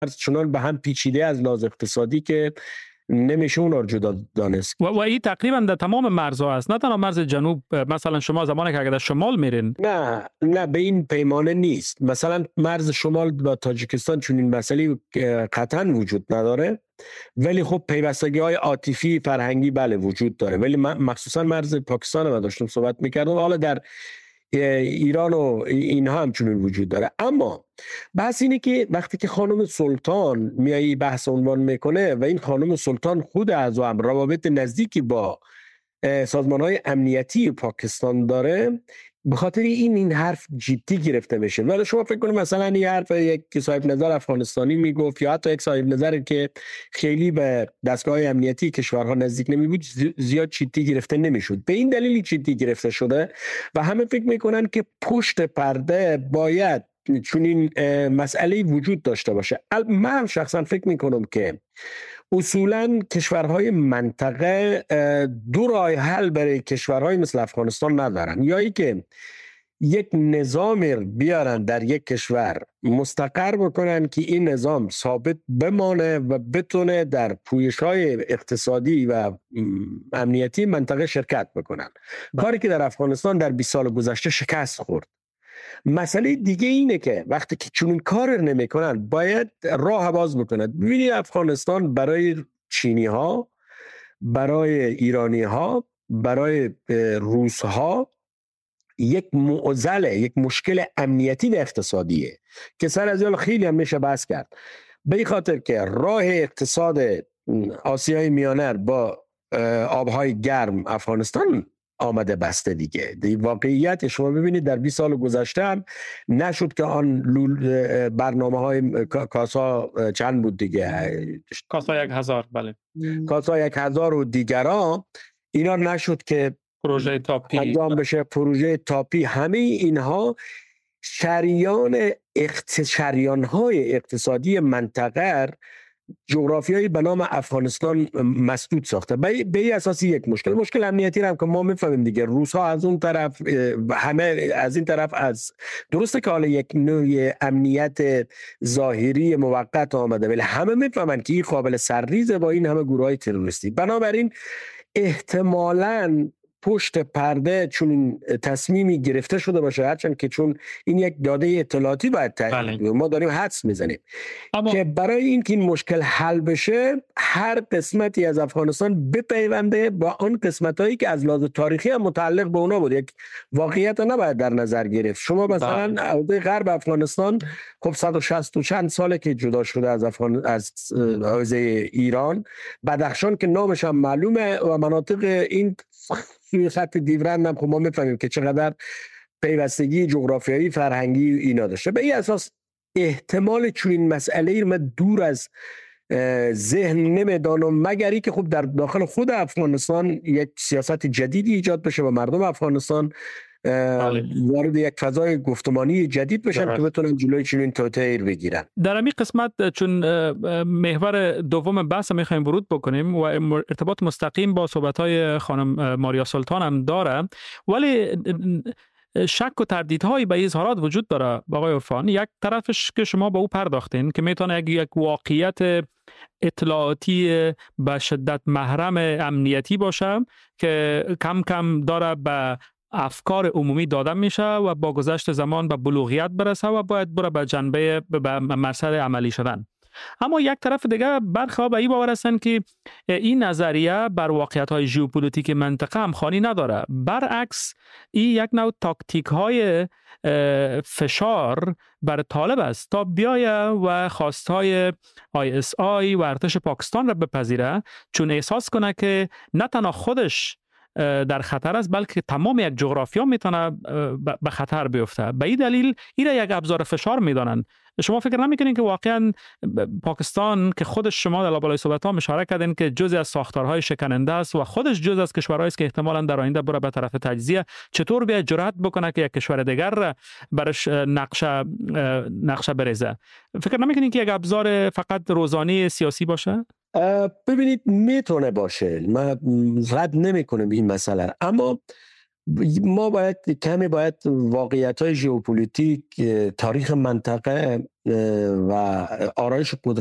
چنان به هم پیچیده از لحاظ اقتصادی که نمیشه اون رو جدا دانست. و این تقریبا در تمام مرزها است، نه تنها مرز جنوب. مثلا شما زمانی که اگر در شمال میرین، نه به این پیمانه نیست. مثلا مرز شمال با تاجیکستان چون این مسئله قطعا وجود نداره، ولی خب پیوستگی‌های عاطفی فرهنگی بله وجود داره. ولی مخصوصا مرز پاکستان ما داشتم صحبت می‌کردم، حالا در ایران و اینها هم چنین وجود داره. اما بحث اینه که وقتی که خانم سلطان میایی بحث عنوان میکنه و این خانم سلطان خود از هم روابط نزدیکی با سازمان‌های امنیتی پاکستان داره، به خاطر این حرف جدی گرفته بشه. ولی شما فکر کنید مثلا این حرف یک صاحب نظر افغانستانی میگفت یا حتی یک صاحب نظری که خیلی به دستگاه امنیتی کشورها نزدیک نمیبود زیاد جدی گرفته نمیشد. به این دلیل جدی گرفته شده و همه فکر میکنن که پشت پرده باید چون این مسئله وجود داشته باشه. من شخصا فکر میکنم که اصولاً کشورهای منطقه دو راه حل برای کشورهای مثل افغانستان ندارن. یا ای که یک نظام بیارن در یک کشور مستقر بکنن که این نظام ثابت بمانه و بتونه در پویش‌های اقتصادی و امنیتی منطقه شرکت بکنن، کاری که در افغانستان در 20 سال گذشته شکست خورد. مسئله دیگه اینه که وقتی که چون کار نمیکنن باید راه باز بکنن. ببینید افغانستان برای چینی ها، برای ایرانی ها، برای روس ها یک معضله، یک مشکل امنیتی و اقتصادیه که سر از اون خیلی هم میشه بحث کرد. به این خاطر که راه اقتصاد آسیای میانه با آبهای گرم افغانستان آمده بسته دیگه. واقعیت شما ببینید در 20 سال گذشته هم نشد که آن برنامه‌های کاسا چند بود دیگه، کاسا 1000 بله، کاسا 1000 و دیگران، اینا نشد که پروژه تاپی انجام بشه، پروژه تاپی. همه اینها شریان‌های اقتصادی منطقه جغرافیایی به نام افغانستان مسدود ساخته. به این اساسی یک مشکل امنیتی هم که ما میفهمیم دیگه. روس‌ها از اون طرف، همه از این طرف، از درسته که حالا یک نوع امنیت ظاهری موقت آمده، ولی همه میفهمن که این قابل سرریزه با این همه گروه‌های تروریستی. بنابراین احتمالاً پشت پرده چون تصمیمی گرفته شده باشه، هرچند که چون این یک داده اطلاعاتی باید ما داریم حدس میزنیم که برای این که این مشکل حل بشه هر قسمتی از افغانستان بپیونده با آن قسمتایی که از لحاظ تاریخی هم متعلق به اونا بود. یک واقعیت نباید در نظر گرفت. شما مثلا عوده غرب افغانستان خب 160 و چند ساله که جدا شده از حوزه ایران، بدخشان که نامش هم معلومه و مناطق این سوی خط دیورند هم خب ما میفهمیم که چقدر پیوستگی جغرافیایی فرهنگی اینا داشته. به این اساس احتمال چون این مسئله من دور از ذهن نمیدانم، مگر اینکه خب در داخل خود افغانستان یک سیاست جدیدی ایجاد بشه و مردم افغانستان وارد یک فضای گفتمانی جدید بشن که بتونن جلوی چنین توطئه‌ای بگیرن. در همین قسمت چون محور دوم بحث می‌خوایم ورود بکنیم و ارتباط مستقیم با صحبت‌های خانم ماریا سلطان هم داره، ولی شک و تردیدهایی به اظهارات وجود داره آقای عرفان. یک طرفش که شما به او پرداختین که میتونه یک واقعیت اطلاعاتی به شدت محرم امنیتی باشه که کم کم داره به افکار عمومی داده میشه و با گذشت زمان به بلوغیت برسه و باید بره به جنبه به مرحله عملی شدن. اما یک طرف دیگه برخی به این باور هستند که این نظریه بر واقعیت‌های ژئوپلیتیک منطقه هم خوانی نداره. برعکس این یک نوع تاکتیک‌های فشار بر طالب است تا بیایه و خواستهای ISI و ارتش پاکستان را بپذیره، چون احساس کنه که نه تنها خودش در خطر است بلکه تمام یک جغرافیا میتونه به خطر بیفته. به این دلیل این را یک ابزار فشار میدانند. شما فکر نمیکنین که واقعا پاکستان که خودش شما در بالای صحبت ها اشاره کردین که جزء از ساختارهای شکننده است و خودش جزء از کشورهایی است که احتمالاً در آینده بره به طرف تجزیه، چطور بیاد جرأت بکنه که یک کشور دیگر را برش نقشه بریزه؟ فکر نمیکنین که یک ابزار فقط روزانه سیاسی باشه؟ ببینید میتونه باشه، من رد نمی کنم این مسئله، اما ما باید واقعیت‌های ژئوپلیتیک، تاریخ منطقه و آرایش قدرت